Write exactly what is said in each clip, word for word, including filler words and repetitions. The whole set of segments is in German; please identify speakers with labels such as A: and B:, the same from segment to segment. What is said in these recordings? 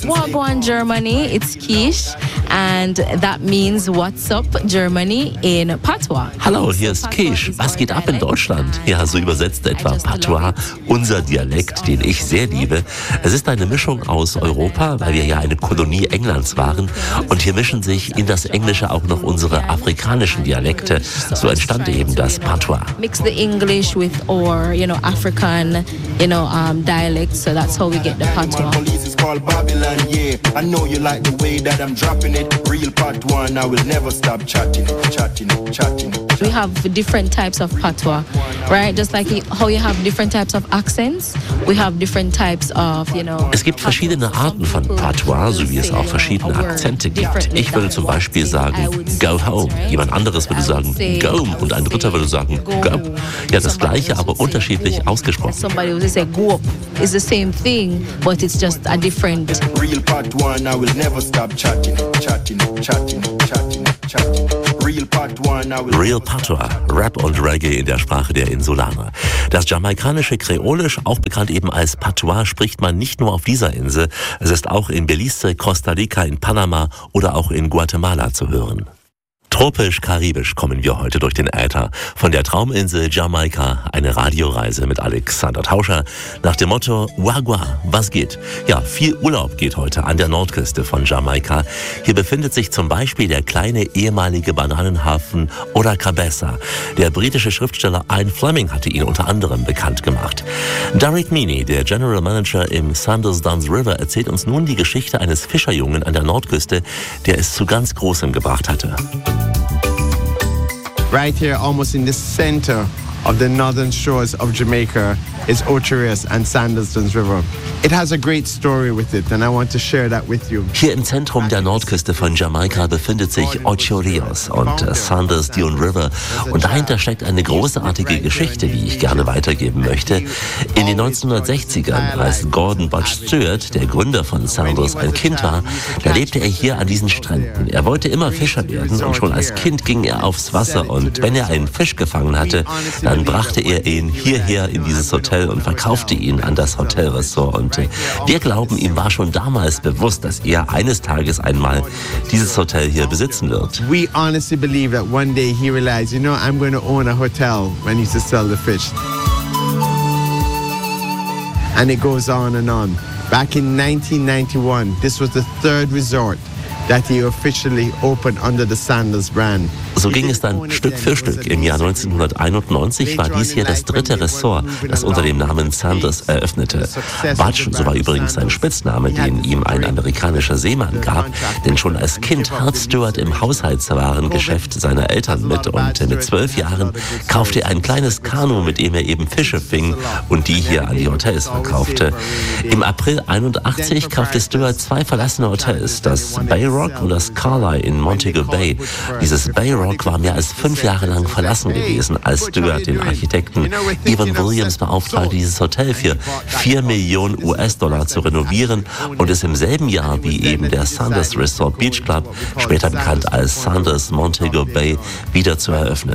A: Wagwan Germany, it's quiche. And that means what's up Germany in Patois.
B: Hallo, hier ist Quiche. Was geht ab in Deutschland? Ja, so übersetzt etwa Patois, unser Dialekt, den ich sehr liebe. Es ist eine Mischung aus Europa, weil wir ja eine Kolonie Englands waren. Und hier mischen sich in das Englische auch noch unsere afrikanischen Dialekte. So entstand eben das Patois.
A: Mix the English with our, you know, African, you know, um, dialects. So that's how we get the Patois.
C: I know you like the way that I'm dropping it. Real patois, and I will never stop chatting, chatting, chatting.
A: We have different types of patois, right? Just like how you have different types of accents, we have different types of, you know.
B: Es gibt verschiedene Arten von Patois, so wie es auch verschiedene Akzente gibt. Ich würde zum Beispiel sagen go home, jemand anderes würde sagen go und ein dritter würde sagen go. Ja, das Gleiche, aber unterschiedlich ausgesprochen.
A: Somebody will say go up. It's the same thing, but it's just a different.
C: Real patois, and I will never stop chatting, chatting, chatting, chatting, chatting. Real patois, and I will
B: Real Patois, Rap und Reggae in der Sprache der Insulaner. Das jamaikanische Kreolisch, auch bekannt eben als Patois, spricht man nicht nur auf dieser Insel. Es ist auch in Belize, Costa Rica, in Panama oder auch in Guatemala zu hören. Tropisch-karibisch kommen wir heute durch den Äther. Von der Trauminsel Jamaika, eine Radioreise mit Alexander Tauscher nach dem Motto Wagwa, was geht? Ja, viel Urlaub geht heute an der Nordküste von Jamaika. Hier befindet sich zum Beispiel der kleine ehemalige Bananenhafen Ora Cabeza. Der britische Schriftsteller Ian Fleming hatte ihn unter anderem bekannt gemacht. Derek Meany, der General Manager im Sanders Duns River, erzählt uns nun die Geschichte eines Fischerjungen an der Nordküste, der es zu ganz Großem gebracht hatte.
D: Right here, almost in the center of the northern shores of Jamaica, is Ocho Rios and Sanders Duns River. It has a great story with it, and I want to share that with you.
B: Hier im Zentrum der Nordküste von Jamaika befindet sich Ocho Rios und Sanders Duns River. Und dahinter steckt eine großartige Geschichte, die ich gerne weitergeben möchte. In den neunzehnhundertsechzigern, als Gordon Butch Stewart, der Gründer von Sanders, ein Kind war, da lebte er hier an diesen Stränden. Er wollte immer Fischer werden und schon als Kind ging er aufs Wasser. Und wenn er einen Fisch gefangen hatte, dann brachte er ihn hierher in dieses Hotel und verkaufte ihn an das Hotelressort. Und wir glauben, ihm war schon damals bewusst, dass er eines Tages einmal dieses Hotel hier besitzen wird.
D: We honestly believe that one day he realized, you know, I'm going to own a hotel when he used to sell the fish. And it goes on and on. Back in nineteen ninety-one, this was the third resort that he officially opened under the Sanders brand.
B: So ging es dann Stück für Stück. Im Jahr neunzehnhunderteinundneunzig war dies hier das dritte Ressort, das unter dem Namen Sanders eröffnete. Butch, so war übrigens sein Spitzname, den ihm ein amerikanischer Seemann gab, denn schon als Kind half Stewart im Haushaltswarengeschäft seiner Eltern mit und mit zwölf Jahren kaufte er ein kleines Kanu, mit dem er eben Fische fing und die hier an die Hotels verkaufte. Im April einundachtzig kaufte Stewart zwei verlassene Hotels, das Bay Rock und das Carlisle in Montego Bay. Dieses Bay Rock war mehr als fünf Jahre lang verlassen gewesen, als Stewart den Architekten Evan Williams beauftragte, dieses Hotel für vier Millionen US-Dollar zu renovieren und es im selben Jahr wie eben der Sanders Resort Beach Club, später bekannt als Sanders Montego Bay, wieder zu eröffnen.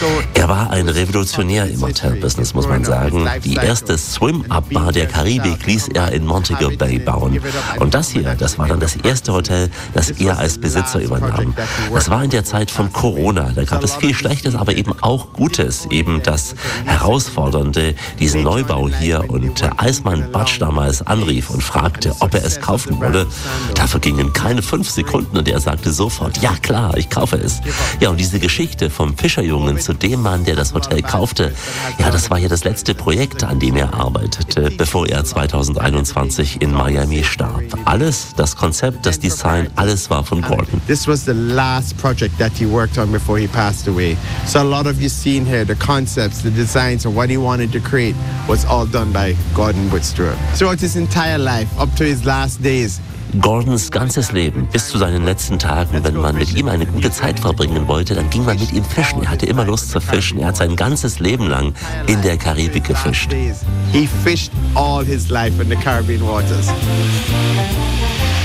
B: Er war ein Revolutionär im Hotelbusiness, muss man sagen. Die erste Swim-Up-Bar der Karibik ließ er in Montego Bay bauen. Und das hier, das war dann das erste Hotel, das er als Besitzer übernahm. Das war in der Zeit von Corona. Da gab es viel Schlechtes, aber eben auch Gutes. Eben das Herausfordernde, diesen Neubau hier. Und als man Butch damals anrief und fragte, ob er es kaufen wolle, da vergingen keine fünf Sekunden und er sagte sofort, ja klar, ich kaufe es. Ja, und diese Geschichte vom Fischerjungen zu dem Mann, der das Hotel kaufte, ja, das war ja das letzte Projekt, an dem er arbeitete, bevor er zweitausendeinundzwanzig in Miami starb. Alles, das Konzept, das Design, alles war von Gordon.
D: This was the last project that he worked on before he passed away. So a lot of you seen here, the concepts, the designs, and what he wanted to create was all done by Gordon Butch Stewart. Throughout his entire life, up to his last days.
B: Gordons ganzes Leben, bis zu seinen letzten Tagen, wenn man mit ihm eine gute Zeit verbringen wollte, dann ging man mit ihm fischen. Er hatte immer Lust zu fischen. Er hat sein ganzes Leben lang in der Karibik gefischt.
D: He fished all his life in the Caribbean waters.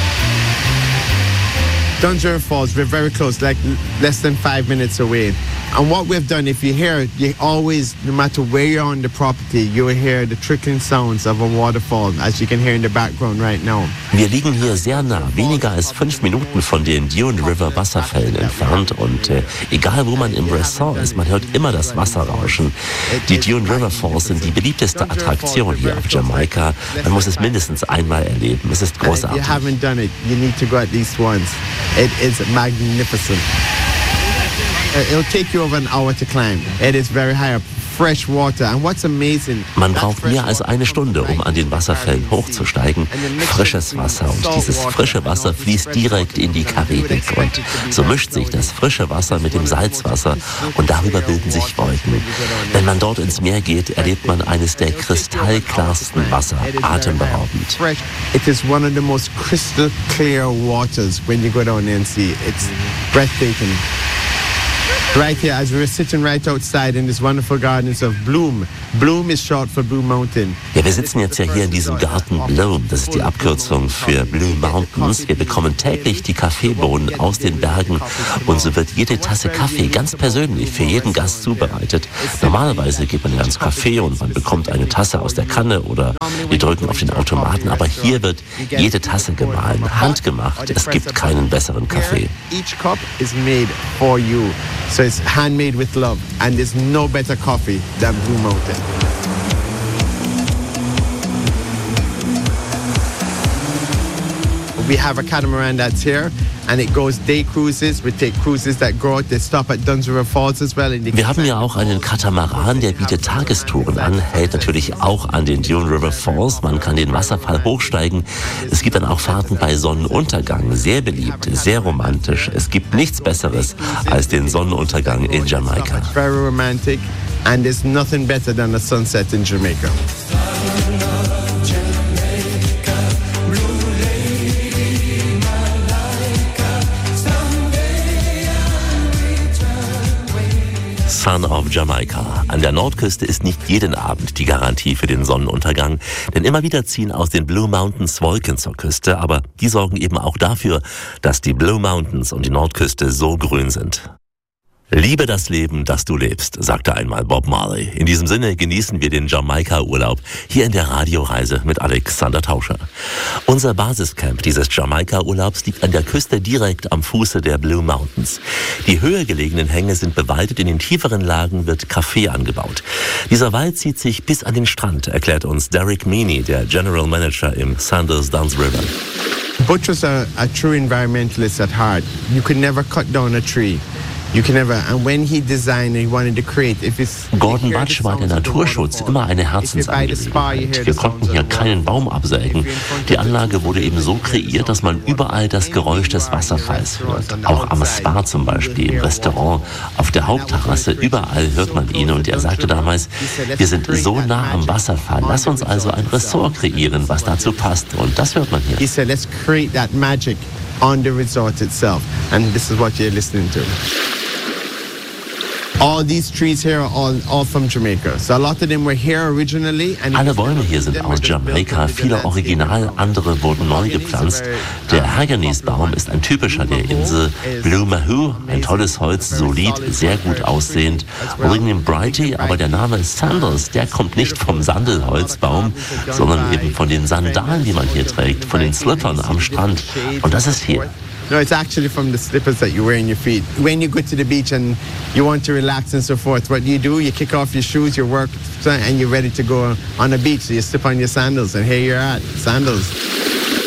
D: Duns River Falls, we're very close, like less than five minutes away. And what we've done, if you hear, you always, no matter where you're on the property, you'll hear the trickling sounds of a waterfall, as you can hear in the background right now.
B: Wir liegen hier sehr nah, weniger als fünf Minuten von den Dune River Wasserfällen entfernt und äh, egal wo man im Ressort ist, man hört immer das Wasser rauschen. Die Dune River Falls sind die beliebteste Attraktion hier auf Jamaika. Man muss es mindestens einmal erleben. Es ist großartig.
D: If you haven't done it, you need to go at least once. It is magnificent. It'll take you over an hour to climb. It is very high up. Fresh water. And what's amazing,
B: man braucht mehr als eine Stunde, um an den Wasserfällen hochzusteigen. Frisches Wasser und dieses frische Wasser fließt direkt in die Karibik und so mischt sich das frische Wasser mit dem Salzwasser und darüber bilden sich Wolken. Wenn man dort ins Meer geht, erlebt man eines der kristallklarsten Wasser, atemberaubend.
D: It is one of the most crystal clear waters when you go down there and see. It's breathtaking. Right here, as we're sitting right outside in this wonderful gardens of Bloom. Bloom is short for Blue Mountain.
B: Ja, wir sitzen jetzt ja hier in diesem Garten Bloom. Das ist die Abkürzung für Blue Mountains. Wir bekommen täglich die Kaffeebohnen aus den Bergen und so wird jede Tasse Kaffee ganz persönlich für jeden Gast zubereitet. Normalerweise geht man ja ins Café und man bekommt eine Tasse aus der Kanne oder wir drücken auf den Automaten. Aber hier wird jede Tasse gemahlen, handgemacht. Es gibt keinen besseren Kaffee.
D: Each cup is made for you. So it's handmade with love, and there's no better coffee than Blue Mountain. We have a catamaran that's here, and it goes day cruises. We take cruises that go out. They stop at Duns River Falls as well.
B: Wir haben ja auch einen Katamaran, der bietet Tagestouren an, hält natürlich auch an den Dune River Falls. Man kann den Wasserfall hochsteigen. Es gibt dann auch Fahrten bei Sonnenuntergang. Sehr beliebt, sehr romantisch. Es gibt nichts Besseres als den Sonnenuntergang in Jamaika.
D: Very romantic, and there's nothing better than a sunset in Jamaica.
B: Son of Jamaica. An der Nordküste ist nicht jeden Abend die Garantie für den Sonnenuntergang, denn immer wieder ziehen aus den Blue Mountains Wolken zur Küste, aber die sorgen eben auch dafür, dass die Blue Mountains und die Nordküste so grün sind. Liebe das Leben, das du lebst, sagte einmal Bob Marley. In diesem Sinne genießen wir den Jamaika-Urlaub hier in der Radioreise mit Alexander Tauscher. Unser Basiscamp dieses Jamaika-Urlaubs liegt an der Küste direkt am Fuße der Blue Mountains. Die höher gelegenen Hänge sind bewaldet, in den tieferen Lagen wird Kaffee angebaut. Dieser Wald zieht sich bis an den Strand, erklärt uns Derek Meany, der General Manager im Sanders Duns River.
D: Butch was a, a true environmentalist at heart. You could never cut down a tree. You can never, and when he designed, he wanted to create. If it's
B: Gordon Butch war der Naturschutz immer eine Herzensangelegenheit. Wir konnten hier keinen Baum absägen. Die Anlage wurde eben so kreiert, dass man überall das Geräusch des Wasserfalls hört. Auch am Spa zum Beispiel, im Restaurant, auf der Hauptterrasse, überall hört man ihn. Und er sagte damals, wir sind so nah am Wasserfall, lass uns also ein Ressort kreieren, was dazu passt. Und das hört man hier.
D: He said, let's create that magic on the resort itself. And this is what you're listening to. All these trees here are all, all from Jamaica. So a lot of them were here originally. And
B: Alle Bäume hier sind aus Jamaika, viele original, andere wurden neu gepflanzt. Der Hagernies-Baum ist ein typischer der Insel. Blue Mahu, ein tolles Holz, solid, sehr gut aussehend. William Brighty, aber der Name Sandals, der kommt nicht vom Sandelholzbaum, sondern eben von den Sandalen, die man hier trägt, von den Slippern am Strand. Und das ist hier.
D: No, it's actually from the slippers that you wear in your feet. When you go to the beach and you want to relax and so forth, what do you do? You kick off your shoes, your work, and you're ready to go on the beach. So you slip on your sandals, and here you're at, sandals.